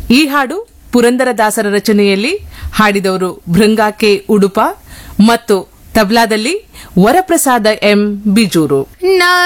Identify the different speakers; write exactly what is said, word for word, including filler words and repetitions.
Speaker 1: ಈ ಹಾಡು ಪುರಂದರದಾಸರ ರಚನೆಯಲ್ಲಿ ಹಾಡಿದವರು ಭೃಂಗಾ ಕೆ ಉಡುಪ ಮತ್ತು ತಬ್ಲಾದಲ್ಲಿ ವರಪ್ರಸಾದ ಎಂ ಬಿಜೂರು.